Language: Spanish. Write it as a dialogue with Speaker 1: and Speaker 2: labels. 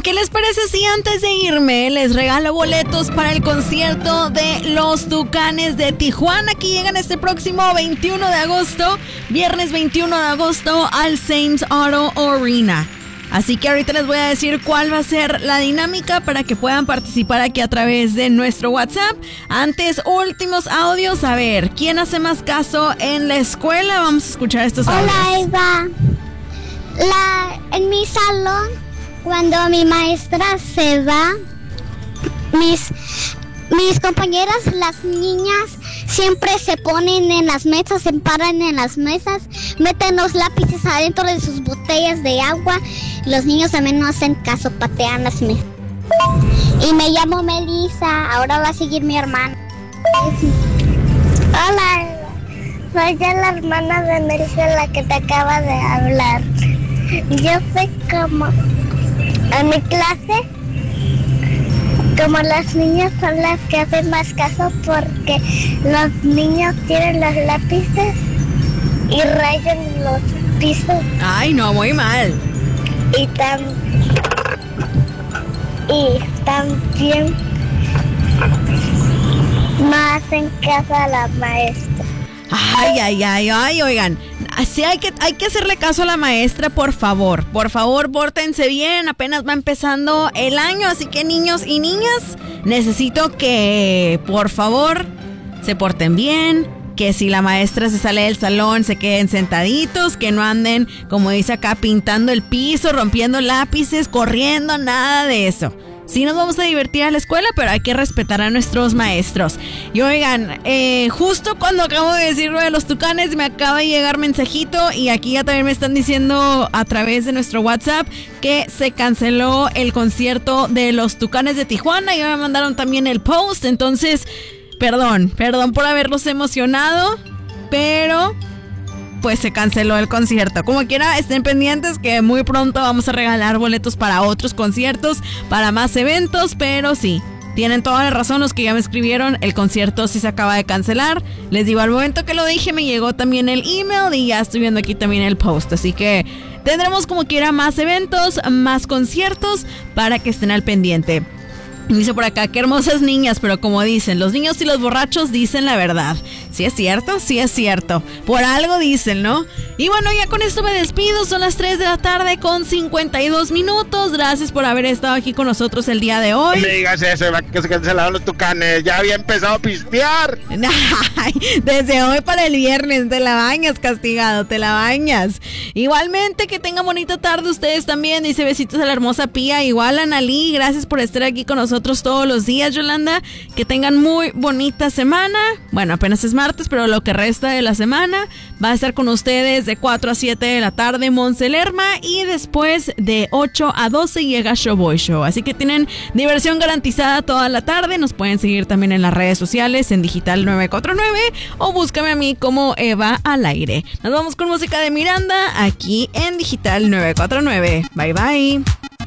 Speaker 1: ¿qué les parece si antes de irme les regalo boletos para el concierto de los Tucanes de Tijuana, que llegan este próximo 21 de agosto, viernes 21 de agosto, al Sam's Auto Arena? Así que ahorita les voy a decir cuál va a ser la dinámica para que puedan participar aquí a través de nuestro WhatsApp. Antes, últimos audios. A ver, ¿quién hace más caso en la escuela? Vamos a escuchar estos audios.
Speaker 2: Hola, Eva. En mi salón, cuando mi maestra se va, mis compañeras, las niñas, siempre se ponen en las mesas, se paran en las mesas, meten los lápices adentro de sus botellas de agua. Los niños también no hacen caso, patean las mesas. Y me llamo Melissa, ahora va a seguir mi hermana. Hola, soy ya la hermana de Melissa, la que te acaba de hablar. Yo sé como en mi clase, como las niñas son las que hacen más caso porque los niños tienen los lápices y rayan los pisos.
Speaker 1: Ay, no, muy mal.
Speaker 2: Y también no hacen caso a la maestra.
Speaker 1: Ay, oigan, sí hay que hacerle caso a la maestra, por favor, pórtense bien, apenas va empezando el año, así que niños y niñas, necesito que, por favor, se porten bien, que si la maestra se sale del salón, se queden sentaditos, que no anden, como dice acá, pintando el piso, rompiendo lápices, corriendo, nada de eso. Sí nos vamos a divertir a la escuela, pero hay que respetar a nuestros maestros. Y oigan, justo cuando acabo de decir lo de los Tucanes, me acaba de llegar mensajito y aquí ya también me están diciendo a través de nuestro WhatsApp que se canceló el concierto de los Tucanes de Tijuana y me mandaron también el post. Entonces, perdón por haberlos emocionado, pero pues se canceló el concierto. Como quiera, estén pendientes que muy pronto vamos a regalar boletos para otros conciertos, para más eventos, pero sí, tienen toda la razón los que ya me escribieron, el concierto sí se acaba de cancelar. Les digo, al momento que lo dije me llegó también el email y ya estoy viendo aquí también el post, así que tendremos como quiera más eventos, más conciertos para que estén al pendiente. Dice por acá, qué hermosas niñas, pero como dicen, los niños y los borrachos dicen la verdad. Sí es cierto. Por algo dicen, ¿no? Y bueno, ya con esto me despido. Son las 3 de la tarde con 52 minutos. Gracias por haber estado aquí con nosotros el día de hoy.
Speaker 3: No me digas eso, que se cancelaron los Tucanes. Ya había empezado a pistear.
Speaker 1: Ay, desde hoy para el viernes, te la bañas, castigado, te la bañas. Igualmente, que tengan bonita tarde ustedes también. Dice besitos a la hermosa Pía. Igual a Analí, gracias por estar aquí con nosotros todos los días, Yolanda. Que tengan muy bonita semana. Bueno, apenas es martes, pero lo que resta de la semana va a estar con ustedes de 4 a 7 de la tarde Monse Lerma, y después de 8 a 12 llega Showboy Show. Así que tienen diversión garantizada toda la tarde. Nos pueden seguir también en las redes sociales en Digital 949 o búscame a mí como Eva al aire. Nos vamos con música de Miranda aquí en Digital 949. Bye bye.